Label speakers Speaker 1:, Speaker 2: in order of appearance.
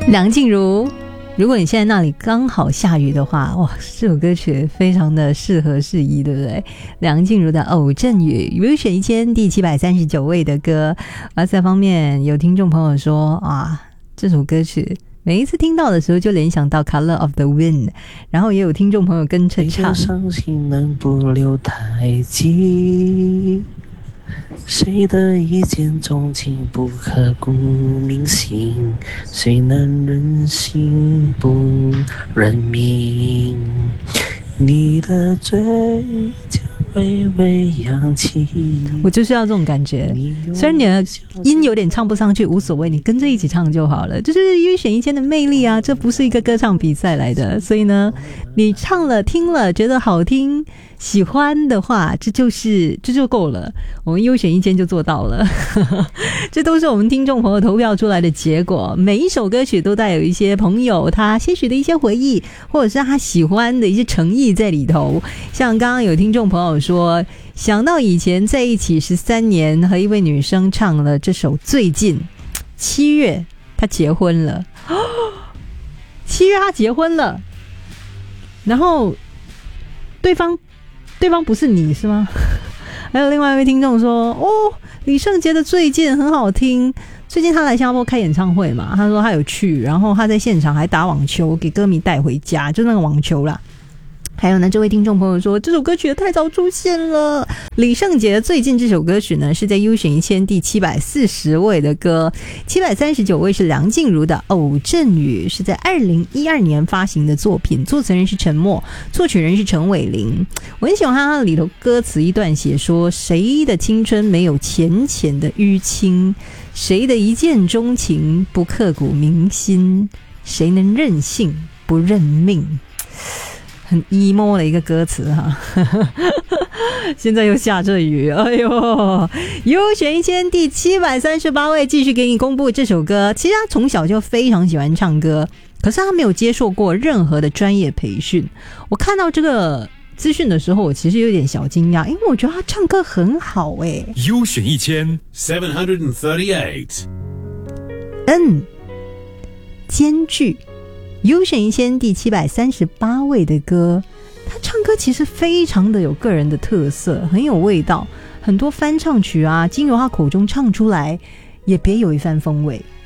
Speaker 1: 梁静茹，如果你现在那里刚好下雨的话，哇，这首歌曲非常的适合适宜，对不对？梁静茹的《偶阵雨》入选1000第739位的歌。而在方面有听众朋友说啊，这首歌曲每一次听到的时候就联想到 Color of the Wind， 然后也有听众朋友跟着唱，
Speaker 2: 伤心能不留太急，谁的一见钟情不刻骨铭心，谁能忍心不认命，你的嘴角微微扬起，
Speaker 1: 我就是要这种感觉。虽然你的音有点唱不上去无所谓，你跟着一起唱就好了，就是因为选1000的魅力啊，这不是一个歌唱比赛来的，所以呢你唱了听了觉得好听喜欢的话，这就够了，我们优选1000就做到了这都是我们听众朋友投票出来的结果。每一首歌曲都带有一些朋友他些许的一些回忆，或者是他喜欢的一些诚意在里头。像刚刚有听众朋友说，想到以前在一起13年，和一位女生唱了这首最近7月他结婚了7月他结婚了，然后对方不是你是吗？还有另外一位听众说，哦，李圣杰的最近很好听，最近他来新加坡开演唱会嘛，他说他有去，然后他在现场还打网球给歌迷带回家，就那个网球啦。还有呢，这位听众朋友说，这首歌曲也太早出现了。李圣杰的最近这首歌曲呢，是在优选1000第740位的歌，739位是梁静茹的《偶阵雨》，是在2012年发行的作品，作词人是陈默，作曲人是陈伟霆。我很喜欢他里头歌词一段写说，谁的青春没有浅浅的淤青，谁的一见钟情不刻骨铭心，谁能任性不认命。很 emo 的一个歌词哈现在又下着雨，哎呦，优选1000第738位继续给你公布这首歌。其实他从小就非常喜欢唱歌，可是他没有接受过任何的专业培训。我看到这个资讯的时候，我其实有点小惊讶，因为我觉得他唱歌很好耶。
Speaker 3: 优选738
Speaker 1: 兼具优选1000第738位的歌，他唱歌其实非常的有个人的特色，很有味道，很多翻唱曲啊经由他口中唱出来也别有一番风味。